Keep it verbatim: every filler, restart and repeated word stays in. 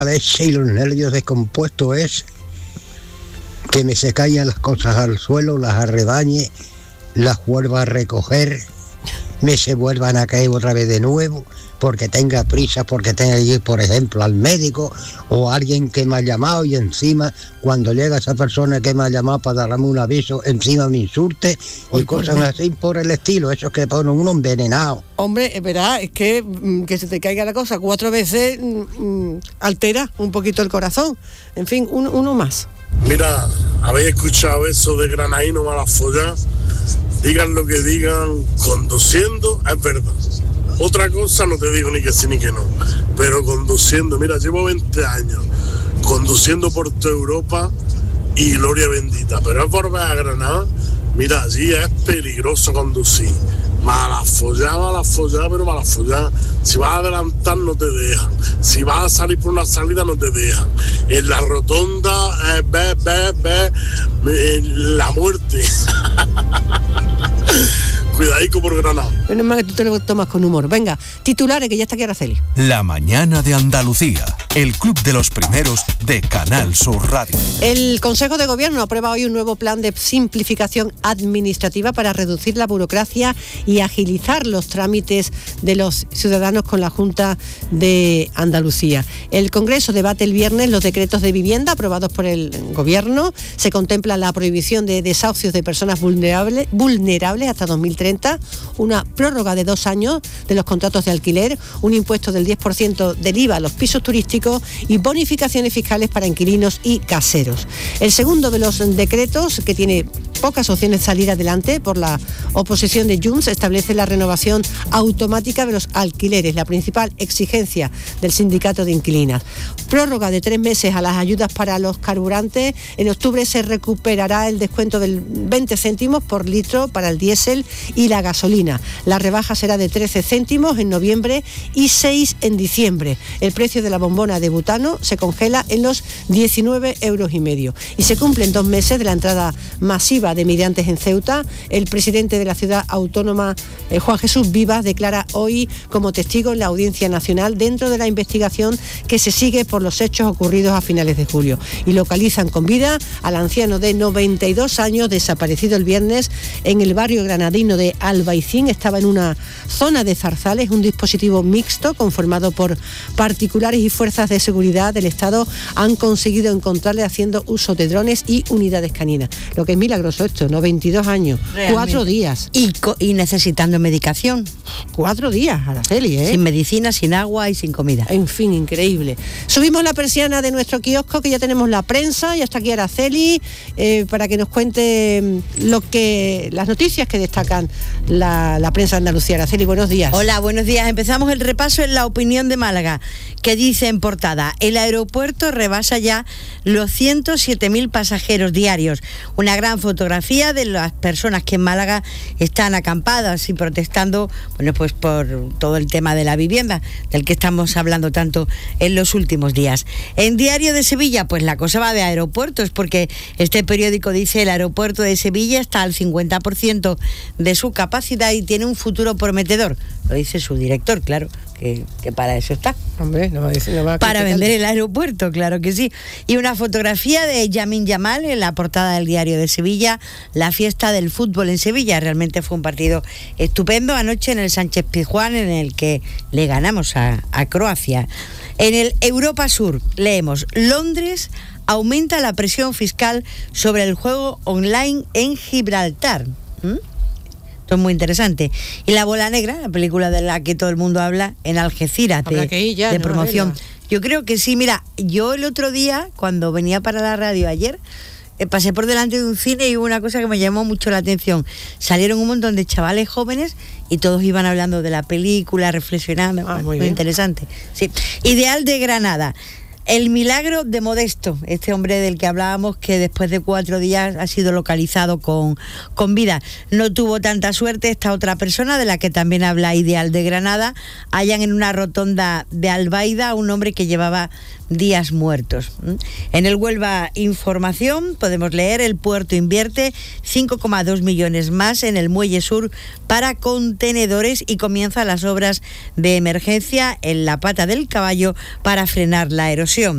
leche y los nervios descompuestos es que me se caigan las cosas al suelo, las arrebañe, las vuelva a recoger, me se vuelvan a caer otra vez de nuevo, porque tenga prisa, porque tenga que ir, por ejemplo, al médico o a alguien que me ha llamado y encima, cuando llega esa persona que me ha llamado para darme un aviso, encima me insulte y cosas así por el estilo, esos que ponen uno envenenado. Hombre, es verdad, es que que se te caiga la cosa cuatro veces mm, altera un poquito el corazón. En fin, un, uno más. Mira, ¿habéis escuchado eso de granadino mala folla? Digan lo que digan, conduciendo es verdad. Otra cosa no te digo ni que sí ni que no, pero conduciendo, mira, llevo veinte años conduciendo por toda Europa y gloria bendita, pero es volver a Granada, mira, allí es peligroso conducir. Mala follada, mala follada, pero mala follada. Si vas a adelantar no te dejan. Si vas a salir por una salida no te dejan. En la rotonda, eh, ve, ve, ve, eh, la muerte. Cuidadico por Granada. Menos mal que tú te lo tomas con humor. Venga, titulares, que ya está aquí Araceli. La mañana de Andalucía, el club de los primeros de Canal Sur Radio. El Consejo de Gobierno aprueba hoy un nuevo plan de simplificación administrativa para reducir la burocracia y agilizar los trámites de los ciudadanos con la Junta de Andalucía. El Congreso debate el viernes los decretos de vivienda aprobados por el Gobierno. Se contempla la prohibición de desahucios de personas vulnerables, vulnerables hasta dos mil treinta, una prórroga de dos años de los contratos de alquiler, un impuesto del diez por ciento del I V A a los pisos turísticos y bonificaciones fiscales para inquilinos y caseros. El segundo de los decretos, que tiene pocas opciones de salir adelante por la oposición de Junts, establece la renovación automática de los alquileres, la principal exigencia del sindicato de inquilinas. Prórroga de tres meses a las ayudas para los carburantes. En octubre se recuperará el descuento del veinte céntimos por litro para el diésel y la gasolina. La rebaja será de trece céntimos en noviembre y seis en diciembre. El precio de la bombona de butano se congela en los diecinueve euros y medio. Y se cumplen dos meses de la entrada masiva de migrantes en Ceuta. El presidente de la ciudad autónoma, eh, Juan Jesús Vivas, declara hoy como testigo en la Audiencia Nacional dentro de la investigación que se sigue por los hechos ocurridos a finales de julio. Y localizan con vida al anciano de noventa y dos años desaparecido el viernes en el barrio granadino de Albaicín. Estaba en una zona de zarzales. Un dispositivo mixto conformado por particulares y fuerzas de seguridad del Estado han conseguido encontrarle haciendo uso de drones y unidades caninas. Lo que es milagroso esto, noventa y dos años, realmente. Cuatro días. Y, co- y necesitando medicación. Cuatro días, Araceli, ¿eh? Sin medicina, sin agua y sin comida. En fin, increíble. Subimos la persiana de nuestro kiosco, que ya tenemos la prensa, ya está aquí Araceli, eh, para que nos cuente lo que las noticias que destacan la, la prensa de Andalucía. Araceli, buenos días. Hola, buenos días. Empezamos el repaso en La Opinión de Málaga, que dice en portada: el aeropuerto rebasa ya los ciento siete mil pasajeros diarios. Una gran fotografía de las personas que en Málaga están acampadas y protestando, bueno, pues por todo el tema de la vivienda, del que estamos hablando tanto en los últimos días. En Diario de Sevilla, pues la cosa va de aeropuertos, porque este periódico dice: el aeropuerto de Sevilla está al cincuenta por ciento de su capacidad y tiene un futuro prometedor. Lo dice su director, claro, que, que para eso está. Hombre, no va a decir, no va a para vender el aeropuerto, claro que sí. Y una fotografía de Yamin Yamal en la portada del Diario de Sevilla, la fiesta del fútbol en Sevilla. Realmente fue un partido estupendo anoche en el Sánchez Pizjuán, en el que le ganamos a, a Croacia. En el Europa Sur leemos: Londres aumenta la presión fiscal sobre el juego online en Gibraltar. ¿Mm? Esto es muy interesante. Y La Bola Negra, la película de la que todo el mundo habla, en Algeciras, de, ya, de no promoción. Yo creo que sí. Mira, yo el otro día, cuando venía para la radio ayer, eh, pasé por delante de un cine y hubo una cosa que me llamó mucho la atención. Salieron un montón de chavales jóvenes y todos iban hablando de la película, reflexionando. Ah, muy, muy interesante. Sí. Ideal de Granada: el milagro de Modesto, este hombre del que hablábamos, que después de cuatro días ha sido localizado con, con vida. No tuvo tanta suerte esta otra persona, de la que también habla Ideal de Granada. Hallan en una rotonda de Albaida a un hombre que llevaba días muertos. En el Huelva Información podemos leer: el puerto invierte cinco coma dos millones más en el Muelle Sur para contenedores y comienza las obras de emergencia en la Pata del Caballo para frenar la erosión.